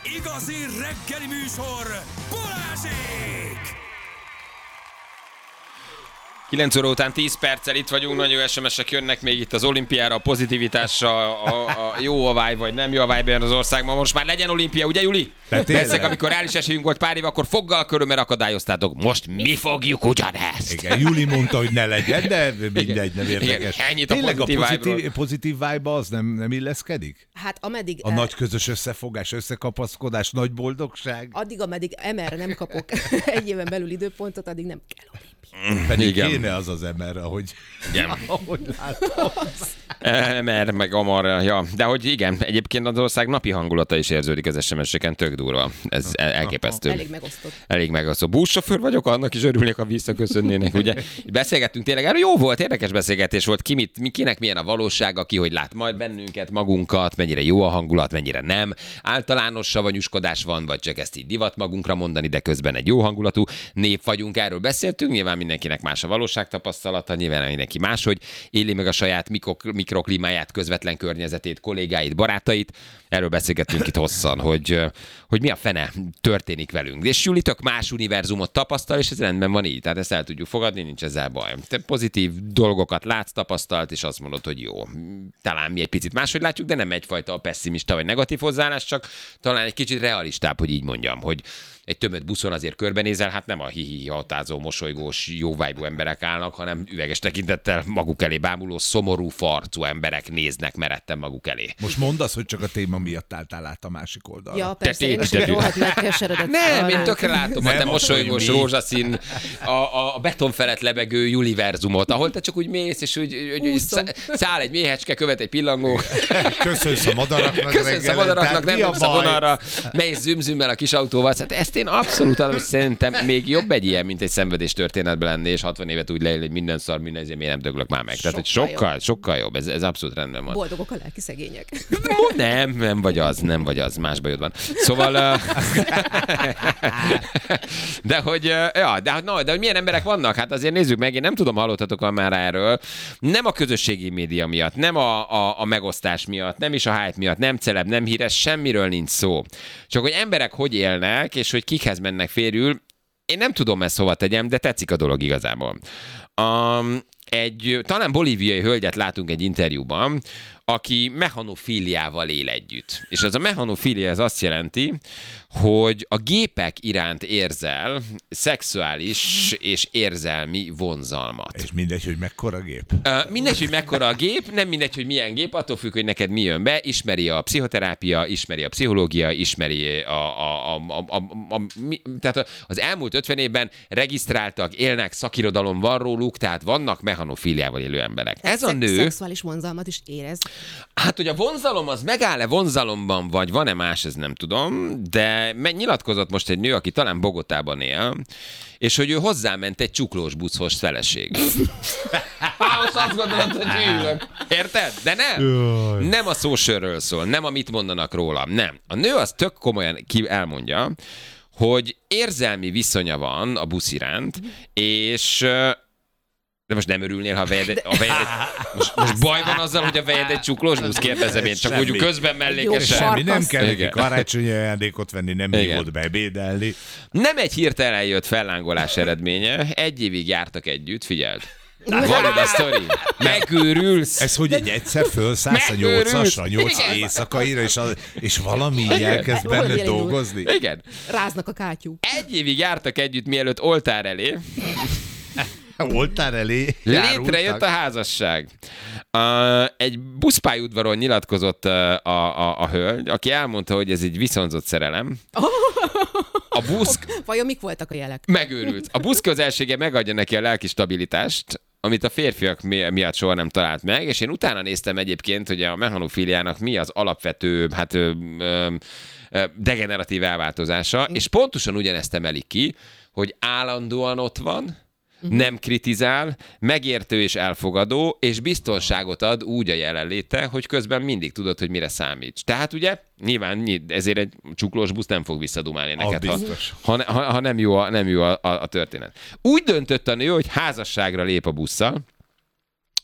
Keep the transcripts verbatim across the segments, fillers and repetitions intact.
Igazi reggeli műsor, Balázsék! kilenc óra után tíz perccel itt vagyunk, nagyon es em es-ek jönnek még itt az olimpiára, a pozitivitásra, a, a jó a vibe, vagy nem jó a vibe az országban. Most már legyen olimpia, ugye Juli? Persze, amikor reális esélyünk volt pár év, akkor foggal körömmel akadályoztátok. Most mi fogjuk ugyanezt. Igen, Juli mondta, hogy ne legyen, de mindegy, nem érdekes. Igen, ennyit a Tényleg pozitív a pozitív, vibe-ról. pozitív vibe az nem, nem illeszkedik? Hát ameddig... A eh, nagy közös összefogás, összekapaszkodás, nagy boldogság? Addig, ameddig em erre nem kapok egy éven belül időpontot, addig nem kell olimpia. Pedig Igen. kéne az az em er, ahogy, Igen. ahogy látom. Mert meg Amar, ja. De hogy igen, egyébként az ország napi hangulata is érződik az es em es-eken, tök durva. Ez el- elképesztő. Elég megosztott. Elég megosztó. Buszsofőr vagyok, annak is örülnék, ha visszaköszönnének, ugye? Beszélgettünk tényleg, erről jó volt, érdekes beszélgetés volt, ki mit, mi, kinek milyen a valósága, ki hogy lát majd bennünket, magunkat, mennyire jó a hangulat, mennyire nem. Általános savanyúskodás van, vagy csak ezt így divat magunkra mondani, de közben egy jó hangulatú nép vagyunk, erről beszéltünk, nyilván mindenkinek más a valóságtapasztalata, nyilván mindenki máshogy éli meg a saját mikro- mikroklímáját, közvetlen környezetét, kollégáit, barátait. Erről beszélgettünk itt hosszan, hogy, hogy mi a fene történik velünk. És Juli tök más univerzumot tapasztal, és ez rendben van így. Tehát ezt el tudjuk fogadni, nincs ezzel baj. Te pozitív dolgokat látsz, tapasztalt, és azt mondod, hogy jó. Talán mi egy picit máshogy látjuk, de nem egyfajta a pessimista vagy negatív hozzáállás, csak talán egy kicsit realistább, hogy így mondjam, hogy egy tömött buszon azért körbenézel, hát nem a hihi hatázó, mosolygós, jó vibe-ú emberek állnak, hanem üveges tekintettel maguk elé bámuló, szomorú farcú emberek néznek meretten maguk elé. Most mondd azt, hogy csak a téma miatt álltál át a másik oldalra. Ja, persze, Te- én is te- ugye rohadt megkeseredett. Nem, én arra. tökre látom a te Nem, mosolygós, akkor mi? rózsaszín, a, a, a beton felett lebegő Juliverzumot, ahol te csak úgy mész, és úgy, úgy, úgy Úszom. szá- száll egy méhecske, követ egy pillangó, Köszönsz a madaraknak. köszönsz a reggelente, madaraknak, nem mi a nyomsz a baj? vonalra, mész zümzümmel a kis autóval. Hát ezt én abszolút adom, hogy szerintem még jobb egy ilyen, mint egy szenvedés történetben lenni, és hatvan évet úgy leél, hogy minden szar, minden ezért miért nem döglök már meg. Tehát, hogy Sokkal sokkal, sokkal jobb, ez, ez abszolút rendben van. Boldogok a lelki szegények. Nem, nem vagy az, nem vagy az, más bajod van. Szóval... Uh, de hogy, uh, ja, de, no, de hogy milyen emberek vannak? Hát azért nézzük meg, én nem tudom, hallottatok már erről. Nem a közösségi média miatt, nem a, a, a megosztás miatt, nem is a hype miatt, nem celeb, nem híres, semmiről nincs szó. Csak hogy emberek hogy élnek, és hogy kikhez mennek férjül, én nem tudom ezt hova tegyem, de tetszik a dolog igazából. Um, egy talán bolíviai hölgyet látunk egy interjúban, aki mechanofíliával él együtt. És az a mechanofília az azt jelenti, hogy a gépek iránt érzel szexuális és érzelmi vonzalmat. És mindegy, hogy mekkora gép. Uh, mindegy, hogy mekkora a gép, nem mindegy, hogy milyen gép, attól függ, hogy neked mi jön be, ismeri a pszichoterápia, ismeri a pszichológia, ismeri a, a, a, a, a, a, a mi, tehát az elmúlt ötven évben regisztráltak, élnek, szakirodalom van róluk, tehát vannak mechanofíliával élő emberek. Ez a Szex- nő... Szexuális vonzalmat is érez. Hát, hogy a vonzalom az megáll-e vonzalomban, vagy van-e más, ez nem tudom, de nyilatkozott most egy nő, aki talán Bogotában él, és hogy ő hozzáment egy csuklós buszhoz feleség. Most azt gondolod, hogy hűlök. Érted? De nem. Nem a szósörről szól, nem a mit mondanak róla, nem. A nő az tök komolyan ki elmondja, hogy érzelmi viszonya van a busz iránt, és... De most nem örülnél, ha a vejed, a vejed most, most baj van azzal, hogy a vejed egy csuklós busz, kérdezem én, csak Semmi. úgy közben mellékesen. Jó, Semmi, nem kell neki Igen. karácsonyi ajándékot venni, nem Igen. hívott beebédelni. Nem egy hirtelen jött fellángolás eredménye, egy évig jártak együtt, figyeld. Valid a sztori. Megőrülsz. Ez, hogy egy egyszer fölszállsz a Megőrülsz. nyolcasra, nyolc Igen. éjszakaira, és, a, és valami így elkezd Hol benned elindul? dolgozni. Igen. Ráznak a kátyúk. Egy évig jártak együtt, mielőtt oltár elé Oltár elé létrejött a házasság. Uh, egy buszpályaudvaron nyilatkozott uh, a, a, a hölgy, aki elmondta, hogy ez egy viszonzott szerelem. A busz... Vajon mik voltak a jelek? Megőrült. A busz közelsége megadja neki a lelki stabilitást, amit a férfiak mi- miatt soha nem talált meg, és én utána néztem egyébként, hogy a mechanofíliának mi az alapvető, hát ö, ö, ö, degeneratív elváltozása, és pontosan ugyanezt emelik ki, hogy állandóan ott van, nem kritizál, megértő és elfogadó, és biztonságot ad úgy a jelenléte, hogy közben mindig tudod, hogy mire számíts. Tehát ugye, nyilván ezért egy csuklós busz nem fog visszadumálni neked, ha, ha, ha, ha nem jó, a, nem jó a, a, a történet. Úgy döntött a nő, hogy házasságra lép a busszal,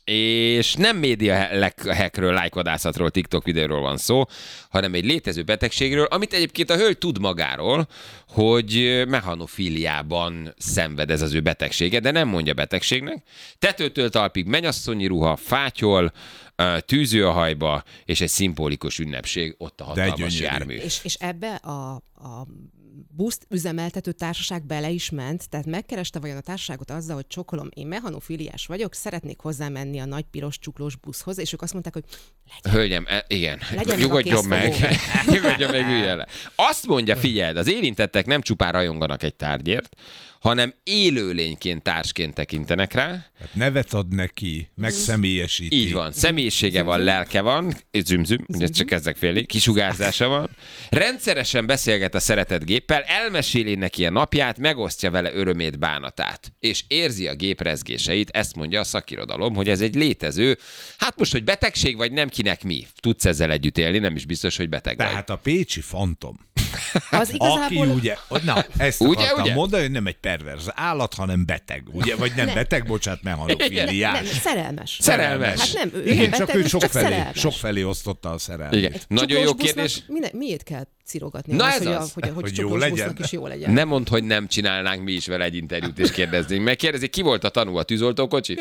és nem média hackről, lájkvadászatról, TikTok videóról van szó, hanem egy létező betegségről, amit egyébként a hölgy tud magáról, hogy mechanofíliában szenved ez az ő betegsége, de nem mondja betegségnek. Tetőtől talpig mennyasszonyi ruha, fátyol, tűző a hajba, és egy szimbolikus ünnepség, ott a hatalmas jármű. És, és ebbe a, a buszt üzemeltető társaság bele is ment, tehát megkereste vajon a társaságot azzal, hogy csokolom, én mechanofiliás vagyok, szeretnék hozzá menni a nagy piros csuklós buszhoz, és ők azt mondták, hogy legyen. Hölgyem, e, igen, Legyen nyugodjon meg meg, nyugodjon meg, üljön le. Azt mondja, figyeld, az érintettek nem csupán rajonganak egy tárgyért, hanem élőlényként, társként tekintenek rá. Hát nevet ad neki, megszemélyesíti. Így van, személyisége van, lelke van, zümzüm, ugye csak ezek félig, kisugárzása van. Rendszeresen beszélget a szeretett géppel, elmeséli neki a napját, megosztja vele örömét, bánatát, és érzi a gép rezgéseit, ezt mondja a szakirodalom, hogy ez egy létező, hát most, hogy betegség vagy nem, kinek mi. Tudsz ezzel együtt élni, nem is biztos, hogy beteg vagy. Tehát a pécsi fantom. Az igazából... Aki ugye, na, ezt ugye, akartam ugye? mondani, hogy nem egy perverz állat, hanem beteg, ugye? Vagy nem, Nem. beteg, bocsánat, mechanofíliás. Nem, szerelmes. Szerelmes. Hát nem, ő Igen, nem csak beteg, ő csak sokfelé, szerelmes. sokfelé osztotta a szerelmét. Igen. Nagyon jó Csuklós kérdés. busznak Minden, miért kell cirogatni? Na az, ez hogy, az. A, hogy, a, hogy, Hogy hogy jó legyen. busznak is jó legyen. Nem mondd, hogy nem csinálnánk mi is vele egy interjút, és kérdeznénk. Meg kérdezik, ki volt a tanú, a tűzoltókocsi?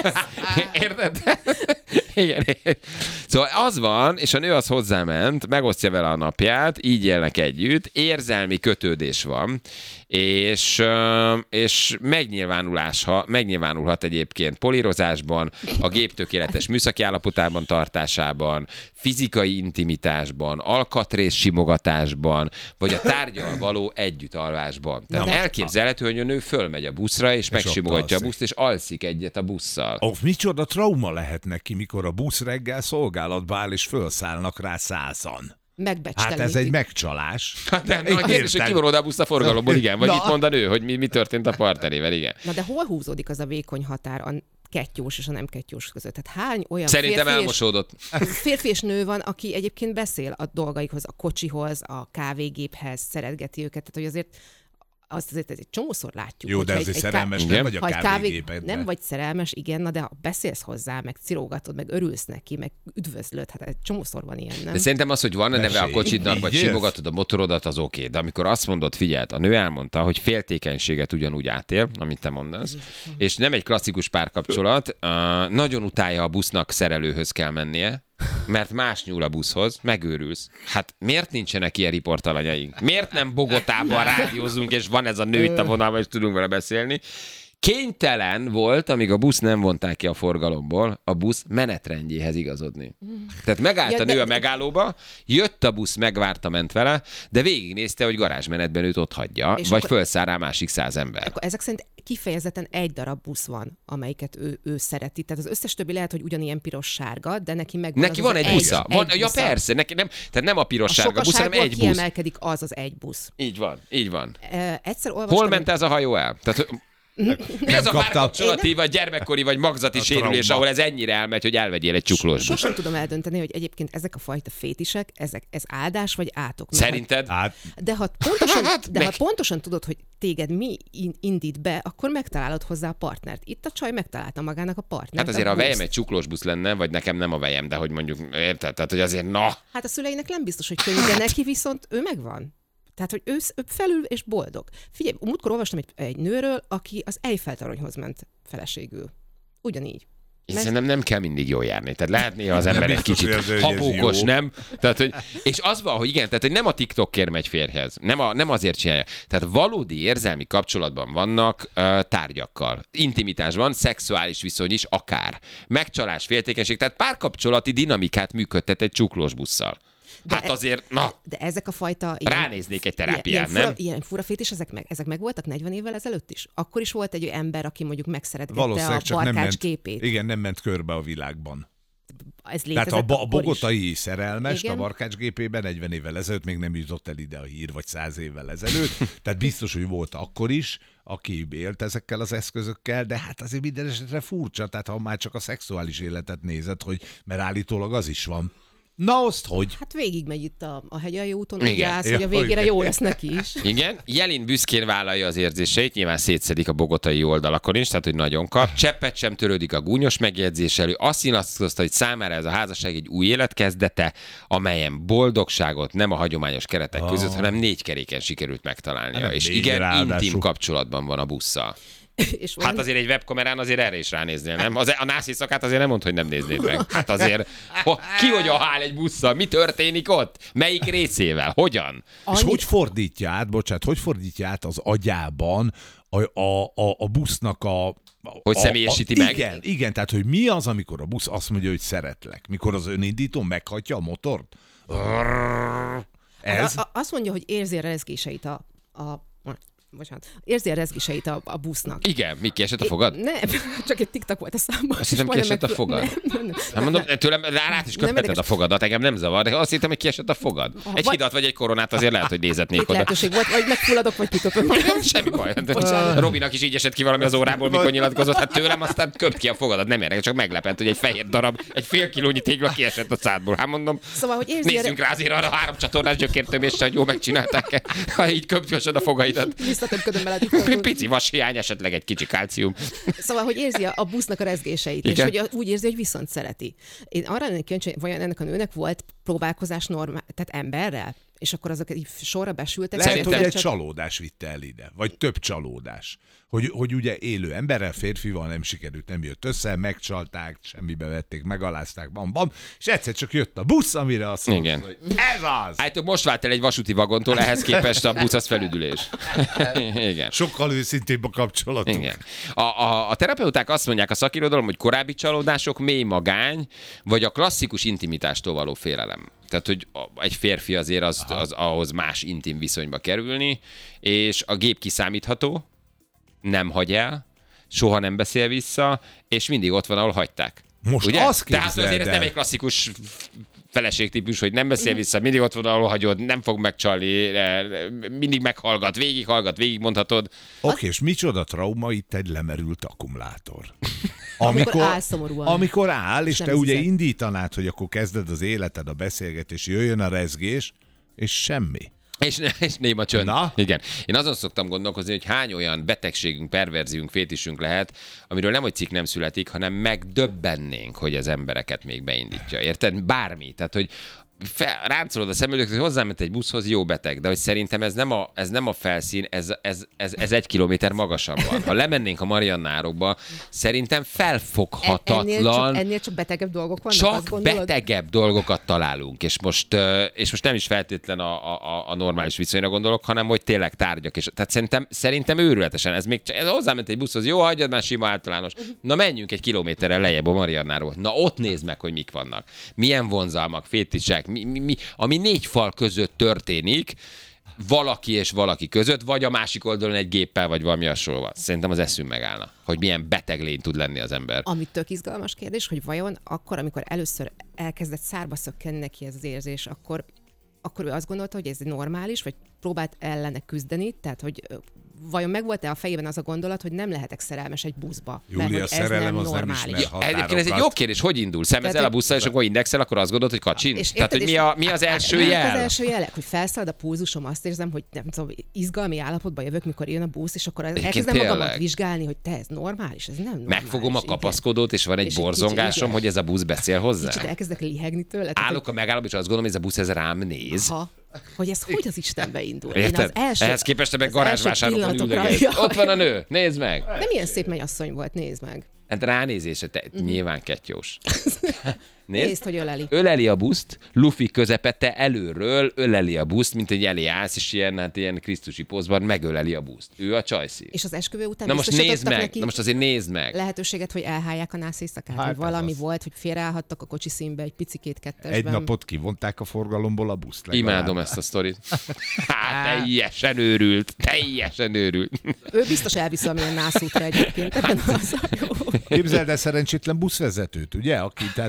Érted? Igen. Szóval az van, és a nő az hozzáment, megosztja vele a napját, így élnek együtt, érzelmi kötődés van, és, és megnyilvánulás, megnyilvánulhat egyébként polírozásban, a gép tökéletes műszaki állapotában tartásában, fizikai intimitásban, alkatrész simogatásban, vagy a tárgyal való együttalvásban. Tehát de- elképzelhető, hogy a nő fölmegy a buszra, és, és megsimogatja a alszik. buszt, és alszik egyet a busszal. Ó, micsoda trauma lehet neki, mikor a busz reggel szolgálatba áll, és fölszállnak rá százan. Megbecstelítik. Hát ez egy megcsalás. Hát de nagy kérdés, hogy Érted? ki van oda a busz a forgalomból, igen. Vagy Na. itt mond a nő, hogy mi, mi történt a partnerével, igen. Na de hol húzódik az a vékony határ a kettyós és a nem kettyós között? Tehát hány olyan Szerintem férfi és, elmosódott. férfi és nő van, aki egyébként beszél a dolgaikhoz, a kocsihoz, a kávégéphez, szeretgeti őket, tehát hogy azért azt azért egy csomószor látjuk. Jó, hogyha de egy- azért egy ká- szerelmes Igen. nem vagy a ha egy kávé... kávégépedben. Nem vagy szerelmes, igen, na de ha beszélsz hozzá, meg cirógatod, meg örülsz neki, meg üdvözlöd, hát egy csomószor van ilyen, nem? De szerintem az, hogy van a neve a Mesélj. kocsidnak, vagy Így simogatod a motorodat, az oké. De amikor azt mondod, figyeld, a nő elmondta, hogy féltékenységet ugyanúgy átél, amit te mondasz, és nem egy klasszikus párkapcsolat, uh, nagyon utálja a busznak, szerelőhöz kell mennie, mert más nyúl a buszhoz, megőrülsz. Hát miért nincsenek ilyen riportalanyaink? Miért nem Bogotában rádiózunk, és van ez a nő itt a vonalban, és tudunk vele beszélni? Kénytelen volt, amíg a busz nem vonták ki a forgalomból, a busz menetrendjéhez igazodni. Tehát megállt Ja, a nő de- a megállóba, jött a busz, megvárta, ment vele, de végignézte, hogy garázsmenetben őt ott hagyja, És vagy akkor- felszáll rá másik száz ember. Akkor ezek szerint kifejezetten egy darab busz van, amelyiket ő, ő szereti. Tehát az összes többi lehet, hogy ugyanilyen piros-sárga, de neki meg Neki az van az egy busza. Van, egy ja busza. persze, neki nem, tehát nem a A piros-sárga busz, hanem sokaságból egy busz. kiemelkedik az az egy busz. Így van, így van. E, egyszer olvastam, Hol ment ez a hajó el? Tehát, mi az a kapta- párkapcsolati, vagy gyermekkori, vagy magzati A sérülés, trauma. ahol ez ennyire elmegy, hogy elvegyél egy csuklós buszt? Sosem tudom eldönteni, hogy egyébként ezek a fajta fétisek, ezek, ez áldás vagy átok. Mert Szerinted? Hát, ha- De ha pontosan, Hát, de ha meg- pontosan tudod, hogy téged mi in- indít be, akkor megtalálod hozzá a partnert. Itt a csaj megtalálta magának a partnert. Hát azért, ha a buszt. vejem egy csuklós busz lenne, vagy nekem nem a vejem, de hogy mondjuk, érted? Tehát, hogy azért, na, Hát a szüleinek nem biztos, hogy könnyű, de neki viszont ő megvan. Tehát, hogy ő, ő felül és boldog. Figyelj, múltkor olvastam egy, egy nőről, aki az Eiffel toronyhoz ment feleségül. Ugyanígy. én Mert- szerintem nem kell mindig jól járni. Tehát lehet néha az ember egy biztos, kicsit hogy ez- hogy ez habókos, jó. nem? Tehát, hogy, és az van, hogy igen, tehát hogy nem a TikTokért megy férjhez. Nem, a, nem azért csinálja. Tehát valódi érzelmi kapcsolatban vannak uh, tárgyakkal. Intimitásban, szexuális viszony is akár. Megcsalás, féltékenység, tehát párkapcsolati dinamikát működtet egy csuklós busszal. De Hát e- azért, na, De ezek a fajta... ránéznék egy terápián, ilyen, ilyen nem? fura, ilyen fura fétis, ezek meg, ezek meg voltak negyven évvel ezelőtt is? Akkor is volt egy ember, aki mondjuk megszeretgette valószínűleg a csak nem barkács ment, képét. igen, nem ment körbe a világban. Ez Tehát létezett a, bo- a akkor is. bogotai szerelmest Igen. a barkácsgépében negyven évvel ezelőtt még nem jutott el ide a hír, vagy száz évvel ezelőtt. Tehát biztos, hogy volt akkor is, aki élt ezekkel az eszközökkel, de hát azért minden esetre furcsa, tehát ha már csak a szexuális életet nézed, hogy mert állítólag az is van. Na, azt hogy? Hát végigmegy itt a, a hegyalja úton, Igen. úgy állsz, Ja, hogy a végére igen. jó lesz neki is. Igen, Jelin büszkén vállalja az érzéseit, nyilván szétszedik a bogotai oldalakon is, tehát hogy nagyon kap. Cseppet sem törődik a gúnyos megjegyzéssel, ő azt nyilatkozta, hogy számára ez a házasság egy új élet kezdete, amelyen boldogságot nem a hagyományos keretek Ah. között, hanem négy keréken sikerült megtalálnia. Nem És négy, igen, ráadásul. intim kapcsolatban van a busszal. És Hát van- azért egy webkamerán azért erre is ránéznél, nem? Az, a nász éjszakát azért nem mondd, hogy nem néznéd meg. Hát azért, ho, ki hogy áll egy busszal? Mi történik ott? Melyik részével? Hogyan? És Annyit- hogy fordítja át, bocsánat, hogy fordítja át az agyában a, a, a, a busznak a... a Hogy a- személyesíti a, meg? Igen, igen, tehát hogy mi az, amikor a busz azt mondja, hogy szeretlek? Mikor az önindító meghatja a motort? Ez? A, a, azt mondja, hogy érzi a rezgéseit a, a bocsánat, érzi a rezgéseit a, a busznak. Igen, mi kiesett a fogad? Nem, csak egy TikTok volt a számban. Azt hittem, és majdnem kiesett a fogad. Nem, nem, nem. Hát mondom, tőlem rá is kötheted érdekes. a fogadat, engem nem zavar, de azt hittem, hogy kiesett a fogad. Egy vagy- hidat vagy egy koronát azért lehet, hogy nézetnék Két oda. lehetőség volt, vagy megfulladok, vagy kiköpök. Semmi baj. Bocsánat. Robinak is így esett ki valami az órából, mikor nyilatkozott. Hát tőlem aztán köpt ki a fogadat, nem érdekel, csak meglepett, hogy egy fehér darab, egy fél kilónyi tégla kiesett a szádból. Hát mondom, Szóval, hogy érzi a nézzünk rá azért arra a három csatornás gyökértöméssel, hogy jól megcsinálták-e, ha így köpkösöd a fogaidat. visszatöpködöm bele a Pici vashiány, esetleg egy kicsi kalcium. Szóval, hogy érzi a, a busznak a rezgéseit, Igen. és hogy a, úgy érzi, hogy viszont szereti. Én arra lennék kíváncsi, hogy vajon ennek a nőnek volt próbálkozás normál, tehát emberrel? És akkor azok így sorra besültek. Lehet, Szerintem hogy egy csak- csalódás vitte el ide, vagy több csalódás. Hogy, hogy ugye élő emberrel, férfival nem sikerült, nem jött össze, megcsalták, semmibe vették, megalázták, bam, bam, és egyszer csak jött a busz, amire azt mondta, Igen. hogy ez az! Hát most vált el egy vasúti vagontól, ehhez képest a busz az felüdülés. Igen. Sokkal őszintébb a kapcsolatunk. Igen. A, a, a terapeuták azt mondják a szakirodalom, hogy korábbi csalódások, mély magány, vagy a klasszikus intimitástól való félelem. Tehát, hogy a- egy férfi azért az, az ahhoz más intim viszonyba kerülni, és a gép kiszámítható, nem hagy el, soha nem beszél vissza, és mindig ott van, ahol hagyták. Most Ugye? azt Tehát képzeld azért ez el. nem egy klasszikus feleségtípus, hogy nem beszél vissza, mindig ott van, ahol hagyod, nem fog megcsalni, mindig meghallgat, végighallgat, végigmondhatod. Oké, és micsoda trauma itt egy lemerült akkumulátor. Amikor áll szomorúan. Amikor áll, és nem te ugye zizeg. indítanád, hogy akkor kezded az életed, a beszélgetés, jöjjön a rezgés, és semmi. És, és néma csönd. Na? Igen. Én azon szoktam gondolkozni, hogy hány olyan betegségünk, perverziünk, fétisünk lehet, amiről nem, hogy cikk nem születik, hanem megdöbbennénk, hogy az embereket még beindítja. Érted? Bármi. Tehát, hogy fel, ráncolod a szemüldököt, hogy hozzáment egy buszhoz, jó beteg, de hogy szerintem ez nem a, ez nem a felszín, ez, ez, ez, ez egy kilométer magasabb van. Ha lemennénk a Mariannárokba, szerintem Ennél csak, felfoghatatlan, ennél csak betegebb dolgok vannak, azt csak gondolod? betegebb dolgokat találunk, és most, ö, és most nem is feltétlen a, a, a normális viszonyra gondolok, hanem hogy tényleg tárgyak. És, tehát szerintem, szerintem őrületesen, ez még ez hozzáment egy buszhoz, jó, hagyjad már sima általános. Na menjünk egy kilométerrel lejjebb a Mariannáról. Na ott nézd meg, hogy mik vannak. Milyen vonzalmak, fétisek, mi, mi, mi, ami négy fal között történik, valaki és valaki között, vagy a másik oldalon egy géppel, vagy valami hasonló. Szerintem az eszünk megállna, hogy milyen beteg lény tud lenni az ember. Ami tök izgalmas kérdés, hogy vajon akkor, amikor először elkezdett szárba szökkenni neki ez az érzés, akkor, akkor ő azt gondolta, hogy ez normális, vagy próbált ellene küzdeni, tehát hogy ö, vajon megvolt-e a fejében az a gondolat, hogy nem lehetek szerelmes egy buszba? mert Júlia, hogy ez szerelem nem az nem normális. ismer határokat. Egyébként ez egy jó kérdés, hogy indul? Szemezel Tehát, a busszal, és akkor indexel, akkor azt gondolod, hogy kacsin? És Tehát, hogy érted, mi, és- a, mi az első Mik jel? Az első jelek, hogy felszalad a pulzusom, azt érzem, hogy nem tudom, izgalmi állapotba jövök, mikor jön a busz, és akkor elkezdem magamat tényleg. vizsgálni, hogy te ez normális, ez nem normális. Megfogom a igen. kapaszkodót, és van egy És egy borzongásom, kicsit, igen. hogy ez a busz beszél hozzá. Kicsit elkezdek lihegni tőle. tehát, Állok a megállóban, és azt gondolom, hogy ez a busz ez rám néz. Ha, hogy ez hogy az Istenbe indul. Érted? Én az első, Ehhez képest te meg az első garázsvásárokon pillanatokra- üldögélsz. Jaj. Ott van a nő, nézd meg! De milyen szép mennyasszony volt, nézd meg. Hát ránézése, te, nyilván kettyós. Nézd, Nézd, hogy öleli. öleli a buszt, Luffy közepette előről öleli a buszt, mint egy elé állsz, és ilyen, hát ilyen krisztusi pózban megöleli a buszt. Ő a csajszi. És az esküvő után Na most nézd biztosítottak meg, neki na most azért nézd meg. lehetőséget, hogy elhálják a nász éjszakát, Hát hogy ez valami az. volt, hogy félreállhattak a kocsi színbe egy picikét kettesben. Egy napot kivonták a forgalomból a buszt. legalább. Imádom ezt a sztorit. Hát teljesen őrült, teljesen őrült. Ő biztos elvisz valamilyen nászútra egyébként. Ebben az a jó. Képzeld el szerencsétlen buszvezetőt, ugye? Aki, tehát, hogy ment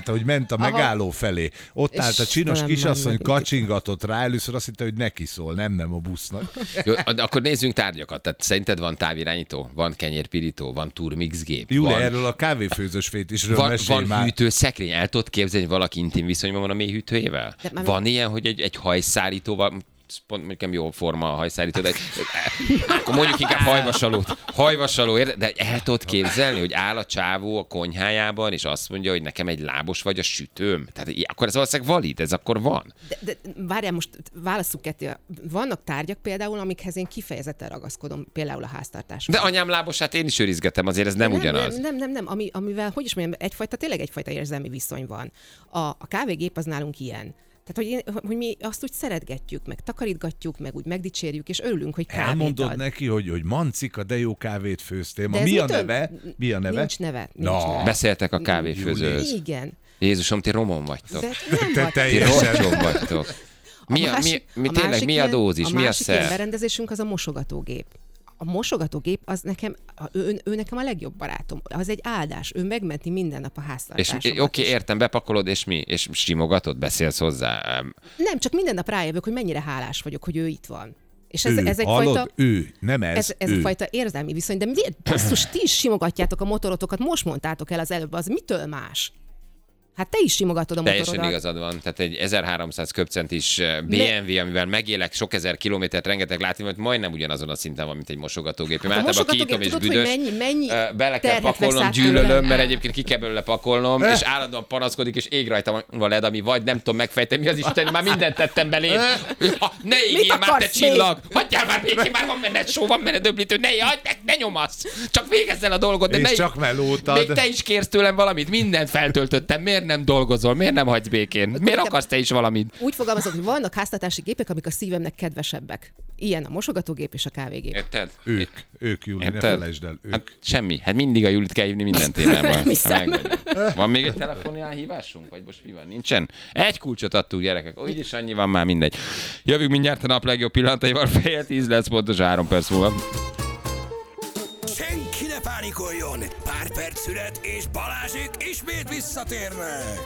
ment a megálló felé. Ott állt a csinos Istenem, kisasszony, már kacsingatott rá, először azt hitte, hogy neki szól, nem, nem a busznak. Jó, akkor nézzünk tárgyakat. Tehát szerinted van távirányító, van kenyérpirító, van turmixgép, Júli, van, erről a kávéfőzős fétisről van, mesélj van már. hűtőszekrény. El tudod képzelni, hogy valaki intim viszonyban van a mély hűtőjével? már- Van ilyen, hogy egy, egy hajszárítóval, pont nekem jó forma a hajszárító, de akkor mondjuk inkább hajvasalót. Hajvasaló, érde? De el tudod képzelni, hogy áll a csávó a konyhájában, és azt mondja, hogy nekem egy lábos vagy a sütőm. Tehát akkor ez valószínűleg valid, ez akkor van. De, de várjál, most válasszuk ketté. Vannak tárgyak például, amikhez én kifejezetten ragaszkodom, például a háztartásban. De anyám lábosát én is őrizgetem, azért ez nem, nem ugyanaz. Nem, nem, nem, nem. Ami, amivel, hogy is mondjam, egyfajta, tényleg egyfajta érzelmi viszony van. A, a kávégép az nálunk ilyen. Tehát, hogy, én, hogy mi azt úgy szeretgetjük, meg takarítgatjuk, meg úgy megdicsérjük, és örülünk, hogy kávét Elmondod ad. neki, hogy, hogy Mancika, de jó kávét főztél. Ma De ez mi a mitől- neve? Mi a neve? Nincs neve. Nincs Na. neve. Beszéltek a kávéfőzőhöz. Igen. Jézusom, ti romon vagytok. De nem Te vagy. Ti teljesen. rosszom vagytok. Mi a, mi, másik- mi a tényleg, másik mi a ilyen- dózis, a mi a másik ilyen szer? berendezésünk az a mosogatógép. A mosogatógép az nekem, a- ő, ő nekem a legjobb barátom. Az egy áldás. Ő megmenti minden nap a És háztartásomat. oké, értem, bepakolod, és mi? És simogatod, beszélsz hozzá. Em, Nem, csak minden nap rájövök, hogy mennyire hálás vagyok, hogy ő itt van. És ez, Ő, ez egy hallod? fajta... Ő, nem ez, Ez, ez ő. a fajta érzelmi viszony, de miért basszus, ti is simogatjátok a motorotokat, most mondtátok el az előbb, az mitől más? Hát te is simogatod a Teljesen motorodat. igazad van. Tehát egy ezerháromszáz köbcentis bé em vé, amivel megélek sok ezer kilométert, rengeteg látni, majdnem ugyanazon a szinten van, mint egy mosogatógép. Én A általában mosogatógép, kiítom és tudod, büdös. hogy mennyi- mennyi Ö, Bele kell terhet pakolnom, vesz át gyűlölöm, tőlem. mert egyébként ki kell belőle pakolnom, és állandóan panaszkodik, és ég rajta van led, ami vagy nem tudom megfejteni, mi az Isten, már mindent tettem belé. Ha, ne égjél már, te akarsz még? csillag! Hagyjál már békén, már van benne só, van benne döblítő, ne, hagyd, ne, ne nyomasz! Csak végezz el a dolgot, de És ne, csak melótad. még te is kérsz tőlem valamit, mindent feltöltöttem, miért nem dolgozol, miért nem hagysz békén? Miért inkább- akarsz te is valamit? Úgy fogalmazok, hogy vannak háztartási gépek, amik a szívemnek kedvesebbek. Ilyen a mosogatógép és a kávégép. Érted? Ők, ők, Júli, ne Érted? felejtsd el, ők. Hát semmi. Hát mindig a Julit kell hívni minden témában. Nem hiszem. Ha megvagyunk. Van még egy telefonhívásunk? Vagy most mi van? Nincsen? Egy kulcsot adtuk, gyerekek. Úgy is annyi van már, mindegy. Jövünk mindjárt a nap legjobb pillanataival. Fél tíz lesz pontos három perc múlva. Senki ne pánikoljon! Pár perc szület, és Balázsék ismét visszatérnek!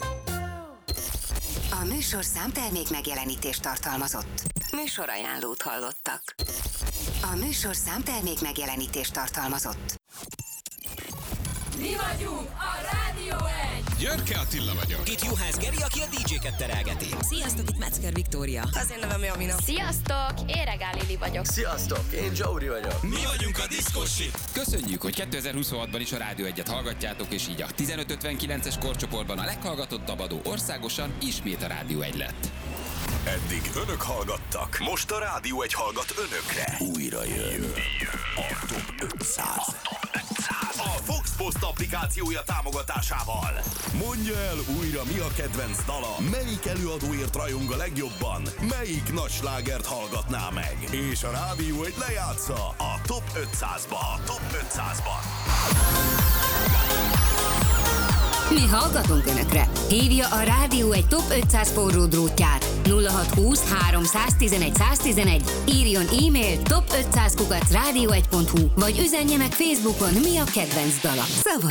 A műsorszám termék megjelenítést tartalmazott. Műsorajánlót hallottak. A műsorszám termék megjelenítést tartalmazott. Mi vagyunk a Rádió egy! Györke Attila vagyok. Itt Juhász Geri, aki a dé dzséket terelgeti. Sziasztok, itt Metzger Viktória. Az én nevem Jamina. Sziasztok, én Regál Lili vagyok. Sziasztok, én Jouri vagyok. Mi vagyunk a Diszkosi. Köszönjük, hogy kétezer-huszonhatban is a Rádió egyet hallgatjátok, és így a tizenöt ötvenkilences korcsoportban a leghallgatottabb adó országosan ismét a Rádió egy lett. Eddig önök hallgattak. Most a Rádió egy hallgat önökre. Újra jön. A Top ötszáz. A Fox Post applikációja támogatásával. Mondja el újra, mi a kedvenc dala, melyik előadóért rajong a legjobban, melyik nagy slágert hallgatná meg. És a Rádió egy lejátsza a Top ötszázba. A Top ötszázban. Mi hallgatunk Önökre. Hívja a Rádió egy Top ötszáz forró drótját. nulla hat húsz háromszáztizenegy száztizenegy, írjon e-mail top ötszáz kukac rádió egy pont hu, vagy üzenje meg Facebookon, mi a kedvenc dala. Szava